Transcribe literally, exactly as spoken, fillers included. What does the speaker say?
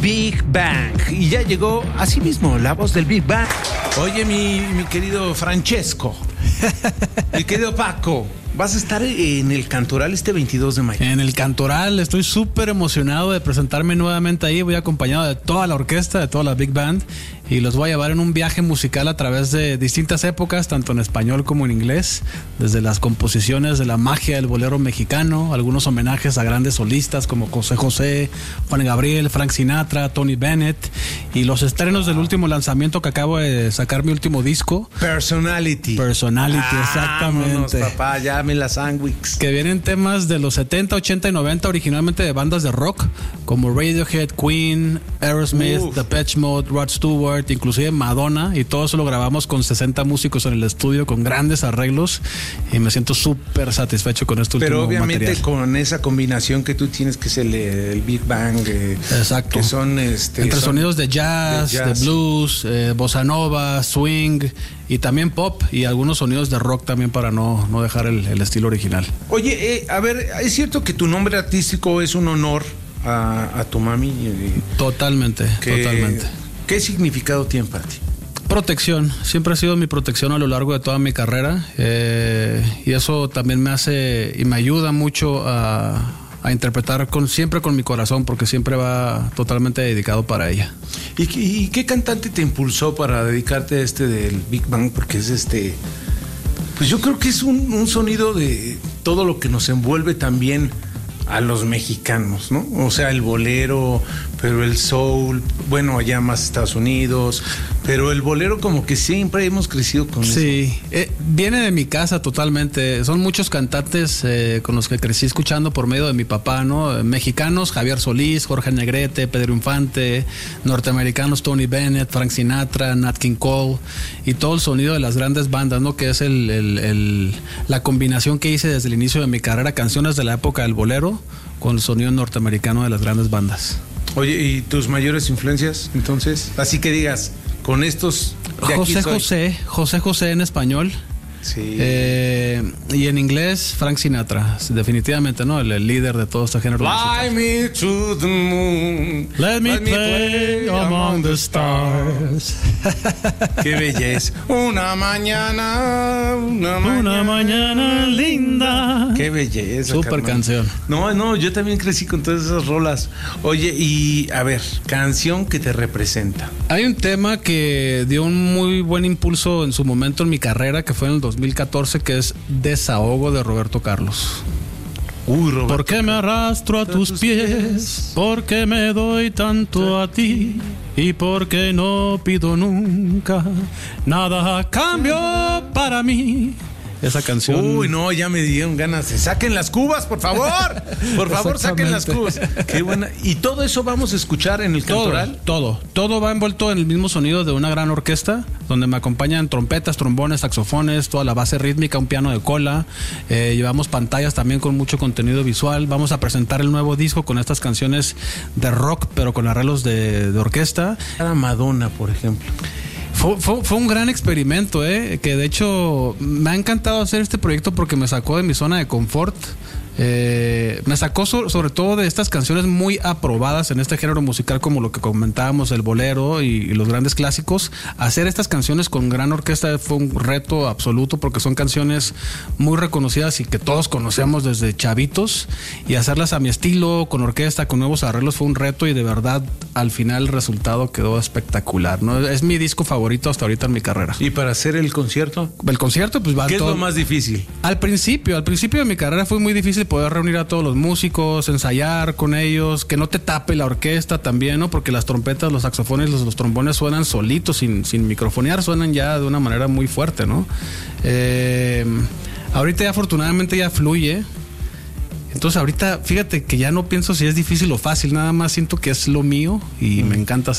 Big Bang. Y ya llegó así mismo la voz del Big Bang. Oye, mi, mi querido Francesco, mi querido Paco, vas a estar en el Cantoral este veintidós de mayo. En el Cantoral, estoy súper emocionado de presentarme nuevamente ahí. Voy acompañado de toda la orquesta, de toda la Big Band, y los voy a llevar en un viaje musical a través de distintas épocas, tanto en español como en inglés, desde las composiciones de la magia del bolero mexicano, algunos homenajes a grandes solistas como José José, Juan Gabriel, Frank Sinatra, Tony Bennett, y los estrenos del último lanzamiento que acabo de sacar, mi último disco, Personality. Personality, ah, exactamente. Vámonos, papá, llame la sandwich. Que vienen temas de los setenta, ochenta y noventa, originalmente de bandas de rock como Radiohead, Queen, Aerosmith, Uf. Depeche Mode, Rod Stewart, inclusive Madonna, y todo eso lo grabamos con sesenta músicos en el estudio, con grandes arreglos, y me siento súper satisfecho con este Pero último obviamente material. Con esa combinación que tú tienes, que es el, el Big Bang, eh, Exacto. que son este, entre son sonidos de jazz, de de, jazz. blues, eh, bossa nova, swing y también pop, y algunos sonidos de rock también, para no, no dejar el, el estilo original. Oye, eh, a ver, ¿es cierto que tu nombre artístico es un honor a, a tu mami? Eh, Totalmente, que, totalmente. ¿Qué significado tiene para ti? Protección, siempre ha sido mi protección a lo largo de toda mi carrera, eh, y eso también me hace y me ayuda mucho a, a interpretar con, siempre con mi corazón, porque siempre va totalmente dedicado para ella. ¿Y, qué- y qué cantante te impulsó para dedicarte a este del Big Bang? Porque es este, pues yo creo que es un, un sonido de todo lo que nos envuelve también a los mexicanos, ¿no? O sea, el bolero, pero el soul, bueno, allá más Estados Unidos, pero el bolero como que siempre hemos crecido con eso. Sí, eh, viene de mi casa totalmente. Son muchos cantantes eh, con los que crecí escuchando por medio de mi papá, ¿no? Mexicanos, Javier Solís, Jorge Negrete, Pedro Infante, norteamericanos, Tony Bennett, Frank Sinatra, Nat King Cole, y todo el sonido de las grandes bandas, ¿no? Que es el, el, el, la combinación que hice desde el inicio de mi carrera, canciones de la época del bolero con el sonido norteamericano de las grandes bandas. Oye, ¿y tus mayores influencias, entonces? Así que digas, con estos de aquí José soy. José, José José en español. Sí. Eh, y en inglés, Frank Sinatra, definitivamente, ¿no? El, el líder de todo este género Fly musical. me to the moon. Let me play among the stars. Qué belleza. Una mañana, una mañana. Una mañana linda. Qué belleza. Super carnal. canción. No, no, yo también crecí con todas esas rolas. Oye, y a ver, canción que te representa. Hay un tema que dio un muy buen impulso en su momento en mi carrera, que fue en el dos mil catorce, que es Desahogo, de Roberto Carlos. Uy, Roberto. ¿Por qué me arrastro a tus pies? ¿Por qué me doy tanto a ti? ¿Y por qué no pido nunca nada a cambio para mí? Esa canción. Uy, no, ya me dieron ganas de saquen las cubas, por favor. Por favor, saquen las cubas. Qué buena. Y todo eso vamos a escuchar en el Cantoral. Todo, todo, todo va envuelto en el mismo sonido de una gran orquesta, donde me acompañan trompetas, trombones, saxofones, toda la base rítmica, un piano de cola. Eh, llevamos pantallas también con mucho contenido visual. Vamos a presentar el nuevo disco con estas canciones de rock, pero con arreglos de, de orquesta. Cada Madonna, por ejemplo. Fue, fue, fue un gran experimento, ¿eh? Que de hecho me ha encantado hacer este proyecto porque me sacó de mi zona de confort. Eh, me sacó so, sobre todo de estas canciones muy aprobadas en este género musical, como lo que comentábamos, el bolero y, y los grandes clásicos. Hacer estas canciones con gran orquesta fue un reto absoluto, porque son canciones muy reconocidas y que todos conocemos desde chavitos, y hacerlas a mi estilo, con orquesta, con nuevos arreglos, fue un reto, y de verdad al final el resultado quedó espectacular, ¿no? Es mi disco favorito hasta ahorita en mi carrera. ¿Y para hacer el concierto? El concierto, pues va ¿Qué todo. es lo más difícil? Al principio, al principio de mi carrera fue muy difícil poder reunir a todos los músicos, ensayar con ellos, que no te tape la orquesta también, ¿no? Porque las trompetas, los saxofones, los, los trombones suenan solitos, sin, sin microfonear, suenan ya de una manera muy fuerte, ¿no? Eh, ahorita ya afortunadamente ya fluye. Entonces ahorita, fíjate que ya no pienso si es difícil o fácil, nada más siento que es lo mío y mm. me encanta